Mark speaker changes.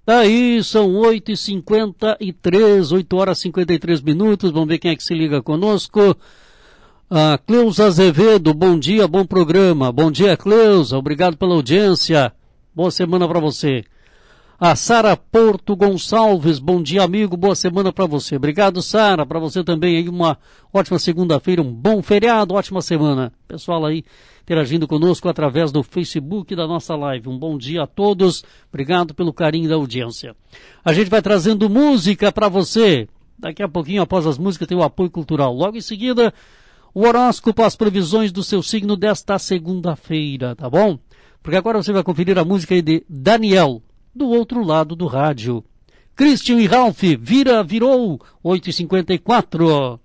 Speaker 1: Daí são 8h53, 8 horas e 53 minutos. Vamos ver quem é que se liga conosco. Cleusa Azevedo, bom dia, bom programa. Bom dia, Cleusa, obrigado pela audiência. Boa semana para você. A Sara Porto Gonçalves, bom dia, amigo, boa semana para você. Obrigado, Sara, para você também aí uma ótima segunda-feira, um bom feriado, ótima semana. Pessoal aí interagindo conosco através do Facebook da nossa live. Um bom dia a todos, obrigado pelo carinho da audiência. A gente vai trazendo música para você. Daqui a pouquinho, após as músicas, tem o apoio cultural. Logo em seguida, o horóscopo, as previsões do seu signo desta segunda-feira, tá bom? Porque agora você vai conferir a música aí de Daniel, do outro lado do rádio. Christian e Ralph, virou, 8h54.